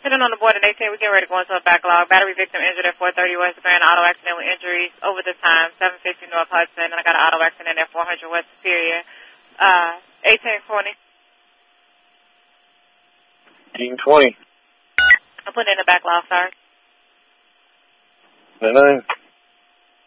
accident on the board at 18. We're getting ready to go into a backlog. Battery victim injured at 430 West Grand. Auto accident with injuries over the time. 750 North Hudson. And I got an auto accident at 400 West Superior. 1820. 1820. I'm putting in the backlog, sir. No.